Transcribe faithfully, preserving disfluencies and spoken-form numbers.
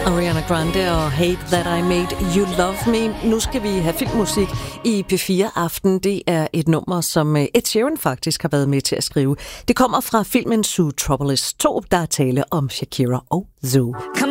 Ariana Grande og Hate That I Made You Love Me. Nu skal vi have filmmusik i P fire Aften. Det er et nummer, som Ed Sheeran faktisk har været med til at skrive. Det kommer fra filmen Zootropolis to, der er tale om Shakira og Zoo. Come